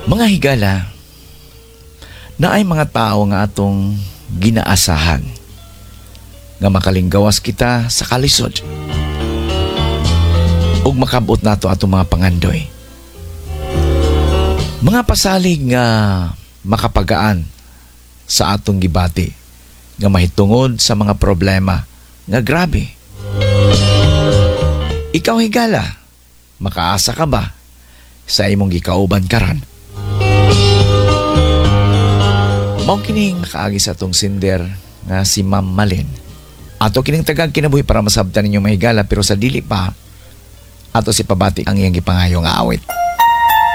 Mga higala, na ay mga tao nga atong ginaasahan nga makalinggawas kita sa kalisod ug makabot nato atong mga pangandoy. Mga pasalig nga makapagaan sa atong gibati nga mahitungod sa mga problema nga grabe. Ikaw higala, makaasa ka ba sa imong gikauban karan? Mao kining kaagi sa atong sinder nga si Ma'am Malin. Ato kining tagag kinabuhi para masabtan ninyo mahigala, pero sa dili pa ato si pabati ang iyang gipangayo nga awit.